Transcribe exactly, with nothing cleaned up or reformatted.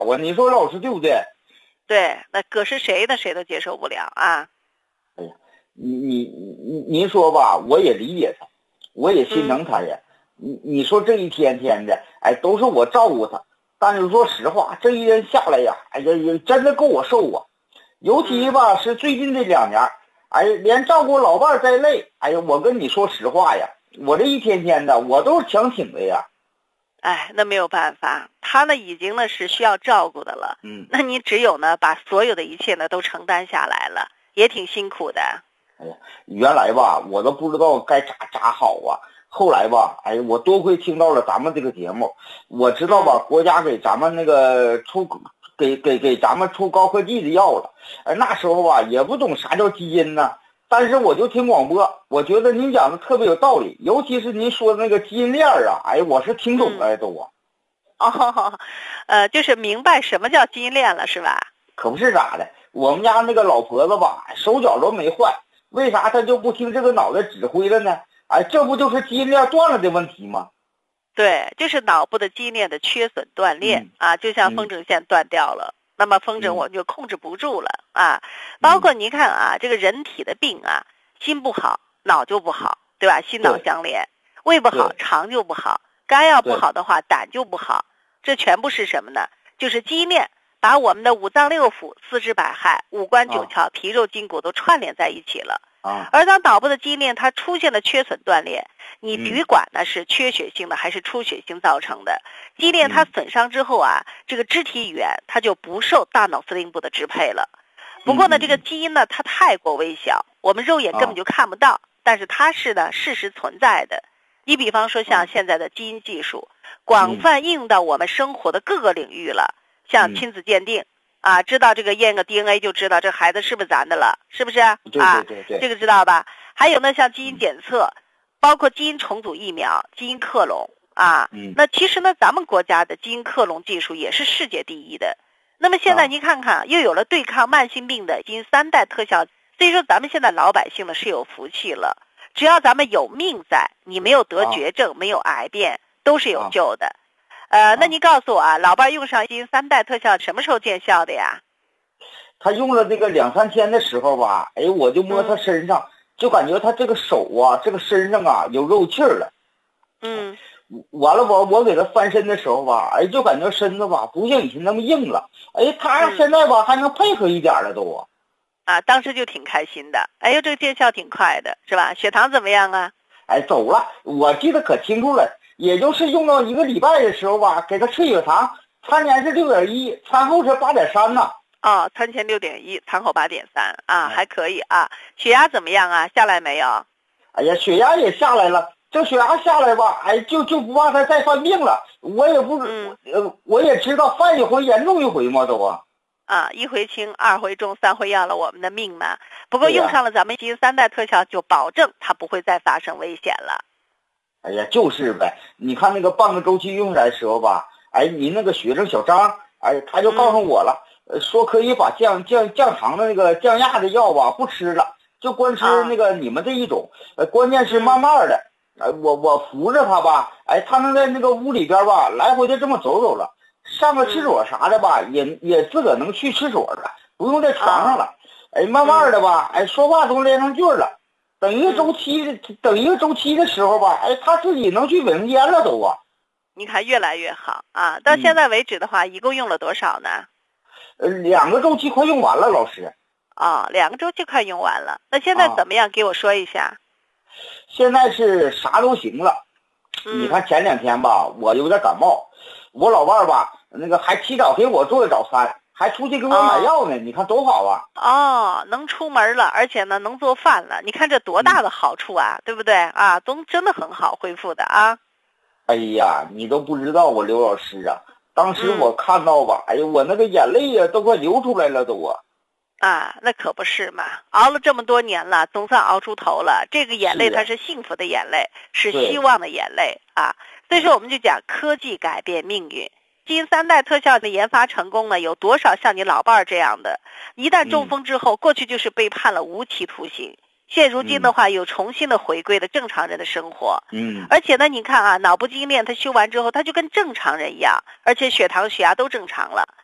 我，你说老师对不对？ 对，那搁是谁的谁都接受不了啊。 哎呀，你你你您说吧，我也理解他，我也心疼他呀。你、嗯、你说这一天天的，哎，都是我照顾他，但是说实话，这一天下来呀，哎呀呀，真的够我受啊。尤其吧，是最近这两年，哎，连照顾老伴儿再累，哎呀，我跟你说实话呀，我这一天天的，我都是强挺的呀。 哎，那没有办法，他呢已经呢是需要照顾的了。 嗯， 那你只有呢把所有的一切呢都承担下来了，也挺辛苦的。 哎呀，原来吧，我都不知道该咋咋好啊。后来吧，哎，我多亏听到了咱们这个节目，我知道吧， 嗯、 国家给咱们那个出给给给咱们出高科技的药了。哎，那时候吧也不懂啥叫基因呢，但是我就听广播，我觉得您讲的特别有道理，尤其是您说的那个基因链啊，哎，我是听懂了都啊。 哦，呃，就是明白什么叫基因链了，是吧？ 可不是咋的，我们家那个老婆子吧，手脚都没坏，为啥她就不听这个脑袋指挥了呢？哎，这不就是基因链断了的问题吗？ 对，就是脑部的基因链的缺损断裂、 嗯、 啊，就像风筝线断掉了，嗯、那么风筝我们就控制不住了、嗯、啊。包括您看啊，这个人体的病啊，心不好，脑就不好，对吧？心脑相连，胃不好，肠就不好，肝要不好的话，胆就不好。这全部是什么呢？就是基因链把我们的五脏六腑、四肢百骸、五官九窍、皮肉筋骨都串联在一起了。 啊， 而当脑部的基因链它出现了缺损断裂，你别管呢是缺血性的还是出血性造成的，基因链它损伤之后啊，这个肢体语言它就不受大脑司令部的支配了。不过呢，这个基因呢它太过微小，我们肉眼根本就看不到，但是它是呢事实存在的。你比方说像现在的基因技术，广泛应用到我们生活的各个领域了，像亲子鉴定。啊，知道这个验个 D N A 就知道这孩子是不是咱的了，是不是？ 对对对对， 啊，这个知道吧？还有呢，像基因检测，包括基因重组疫苗、基因克隆啊。 嗯。 那其实呢，咱们国家的基因克隆技术也是世界第一的。那么现在您看看，啊、又有了对抗慢性病的基因三代特效，所以说咱们现在老百姓呢是有福气了。只要咱们有命在，你没有得绝症，啊、没有癌变，都是有救的。啊呃，那您告诉我啊，老伴用上基因三代特效什么时候见效的呀？ 他用了那个两三天的时候吧，哎，我就摸他身上，嗯、就感觉他这个手啊，这个身上啊有肉气儿了。 嗯。 完了我我给他翻身的时候吧，哎，就感觉身子吧不像以前那么硬了。哎，他现在吧、嗯、还能配合一点了都啊。 啊，当时就挺开心的。哎呦，这个见效挺快的，是吧？血糖怎么样啊？ 哎，走了，我记得可清楚了。也就是用到一个礼拜的时候吧，给他测血糖，餐前是六点一，餐后是八点三呢。 哦，餐前六点一，餐后八点三啊，还可以啊。血压怎么样啊？下来没有？ 哎呀，血压也下来了。这血压下来吧，哎，就就不怕他再犯病了。我也不，嗯、呃，我也知道犯一回严重一回嘛，都啊。 啊，一回轻，二回重，三回要了我们的命嘛。不过用上了咱们基因三代特效，就保证它不会再发生危险了。 哎呀，就是呗。你看那个半个周期用来的时候吧，哎，你那个学生小张，哎，他就告诉我了，嗯、呃，说可以把降降降糖的那个降压的药吧不吃了，就光吃那个你们这一种。呃，关键是慢慢的，哎、呃，我我扶着他吧，哎，他能在那个屋里边吧来回的这么走走了，上个厕所啥的吧，嗯、也也自个能去厕所了，不用在床上了。哎，慢慢的吧，哎，说话都连上句了。等一个周期的，嗯、等一个周期的时候吧，哎，他自己能去卫生间了都啊。 你看越来越好啊！到现在为止的话，嗯、一共用了多少呢？ 呃，两个周期快用完了，老师。 啊、哦，两个周期快用完了。那现在怎么样？啊、给我说一下。 现在是啥都行了。嗯、你看前两天吧，我有点感冒，我老伴儿吧，那个还提早给我做的早餐。还出去给我买药呢，哦、你看多好啊！ 哦，能出门了，而且呢能做饭了，你看这多大的好处啊，嗯、对不对啊？都真的很好恢复的啊！ 哎呀，你都不知道我刘老师啊，当时我看到吧，嗯、哎呀，我那个眼泪呀都快流出来了都啊！ 啊，那可不是嘛，熬了这么多年了，总算熬出头了。这个眼泪它是幸福的眼泪，是希望的眼泪啊！所以说我们就讲科技改变命运。基因三代特效的研发成功呢，有多少像你老伴儿这样的，一旦中风之后，嗯、过去就是被判了无期徒刑，现如今的话又重新的回归了正常人的生活。 嗯， 而且呢，你看啊，脑部基因链它修完之后，它就跟正常人一样，而且血糖、血压都正常了。